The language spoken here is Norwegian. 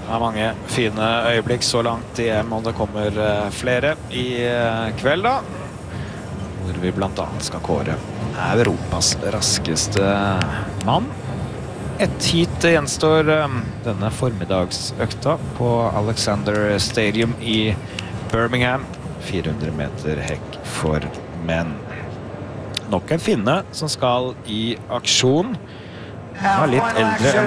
Det mange fine øyeblikk så langt i EM, og det kommer flere i kveld da, hvor vi blant annet skal kåre Europas raskeste mann. Et heat gjenstår denne formiddagsøkta på Alexander Stadium i Birmingham. 400 meter hekk for menn. Nok en finne som skal i aksjon. Han litt eldre enn